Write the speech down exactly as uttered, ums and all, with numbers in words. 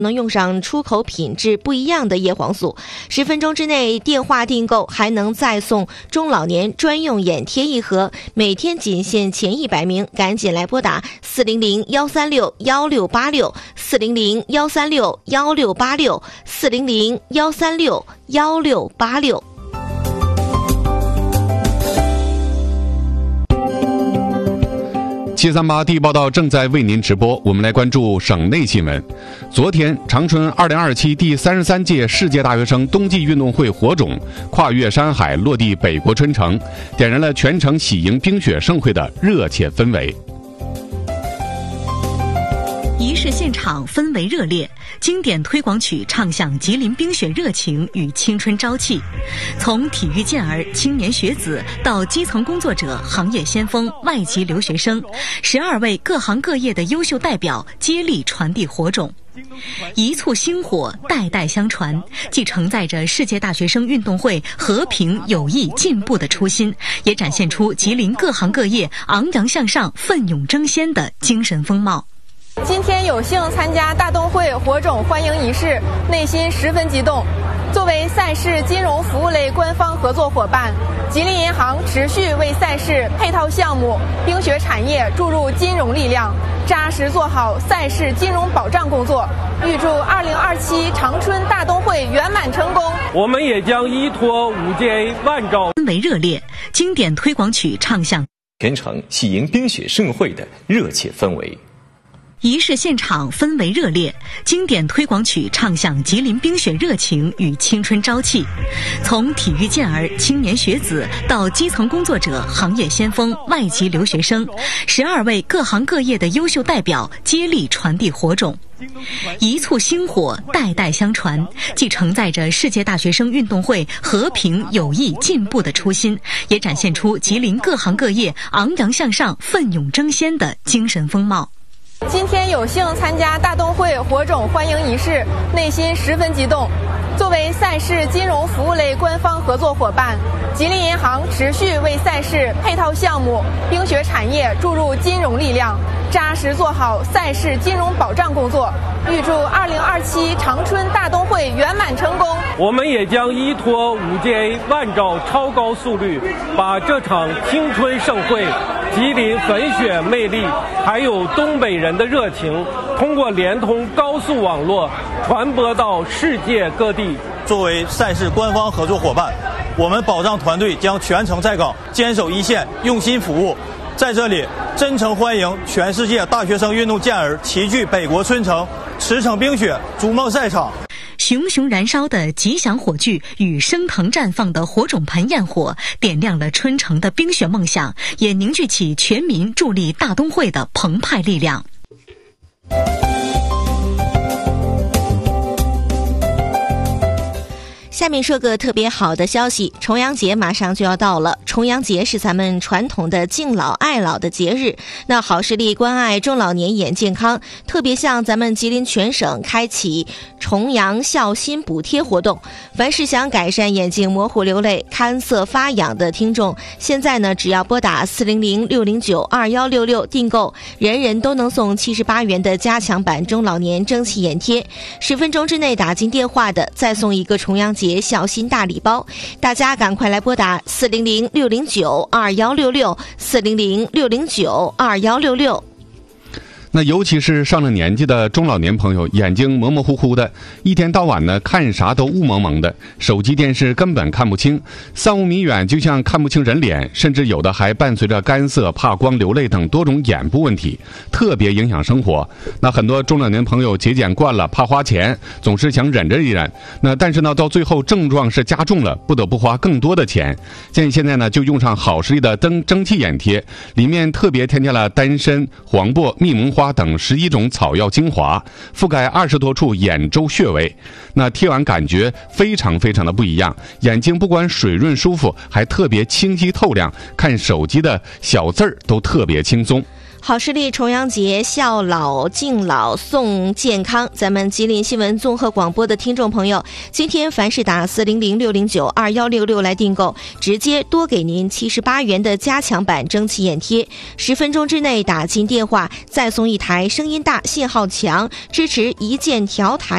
能用上出口品质不一样的叶黄素。十分钟之内电话订购还能再送中老年专用眼贴一盒，每天仅限前一百名，赶紧来拨打四零零幺三六幺六八六四零零幺三六幺六八六四零零幺三六幺六八六。 七三八第一报道正在为您直播，我们来关注省内新闻。昨天，长春二零二七第三十三届世界大学生冬季运动会火种跨越山海落地北国春城，点燃了全城喜迎冰雪盛会的热切氛围。 仪式现场氛围热烈，经典推广曲唱响吉林冰雪热情与青春朝气。从体育健儿、青年学子到基层工作者、行业先锋、外籍留学生，十二位各行各业的优秀代表接力传递火种。一簇星火，代代相传，既承载着世界大学生运动会和平、友谊、进步的初心，也展现出吉林各行各业昂扬向上、奋勇争先的精神风貌。 今天有幸参加大冬会火种欢迎仪式，内心十分激动。作为赛事金融服务类官方合作伙伴，吉林银行持续为赛事配套项目、冰雪产业注入金融力量，扎实做好赛事金融保障工作。预祝二零二七长春大冬会圆满成功。 我们也将依托 五 G A 万兆氛围热烈，经典推广曲唱响全城喜迎冰雪盛会的热切氛围。 仪式现场氛围热烈，经典推广曲唱响吉林冰雪热情与青春朝气。从体育健儿、青年学子到基层工作者、行业先锋、外籍留学生，十二位各行各业的优秀代表接力传递火种。一簇星火，代代相传，既承载着世界大学生运动会和平、友谊、进步的初心，也展现出吉林各行各业昂扬向上、奋勇争先的精神风貌。 今天有幸参加大冬会火种欢迎仪式，内心十分激动。作为赛事金融服务类官方合作伙伴，吉林银行持续为赛事配套项目、冰雪产业注入金融力量，扎实做好赛事金融保障工作。预祝二零二七长春大冬会圆满成功。 我们也将依托 五 G A 万兆超高速率，把这场青春盛会、吉林粉雪魅力，还有东北人的热情，通过联通高速网络传播到世界各地。 作为赛事官方合作伙伴，我们保障团队将全程在岗，坚守一线，用心服务。在这里，真诚欢迎全世界大学生运动健儿齐聚北国春城，驰骋冰雪，逐梦赛场。 熊熊燃烧的吉祥火炬与升腾绽放的火种盆焰火，点亮了春城的冰雪梦想，也凝聚起全民助力大冬会的澎湃力量。 下面说个特别好的消息，重阳节马上就要到了。重阳节是咱们传统的敬老爱老的节日，那好视力关爱中老年眼健康，特别向咱们吉林全省开启重阳孝心补贴活动。凡是想改善眼睛模糊流泪、看色发痒的听众，现在呢只要拨打四零零六零九二幺六六订购，人人都能送七十八元的加强版中老年蒸汽眼贴。十分钟之内打进电话的，再送一个重阳节孝心大礼包，大家赶快来拨打四零零六零九二幺六六四零零六零九二幺六六。 那尤其是上了年纪的中老年朋友，眼睛模模糊糊的，一天到晚呢看啥都雾蒙蒙的，手机电视根本看不清，三五米远就像看不清人脸，甚至有的还伴随着干涩、怕光、流泪等多种眼部问题，特别影响生活。那很多中老年朋友节俭惯了，怕花钱，总是想忍着一忍，那但是呢到最后症状是加重了，不得不花更多的钱。建议现在呢就用上好视力的灯蒸汽眼贴，里面特别添加了丹参、黄柏、蜜蒙花等十一种草药精华，覆盖二十多处眼周穴位。那贴完感觉非常非常的不一样，眼睛不光水润舒服，还特别清晰透亮，看手机的小字儿都特别轻松。 好视力重阳节孝老敬老送健康，咱们吉林新闻综合广播的听众朋友，今天凡是打四零零六零九二幺六六来订购，直接多给您七十八元的加强版蒸汽眼贴。十分钟之内打进电话，再送一台声音大、信号强、支持一键调台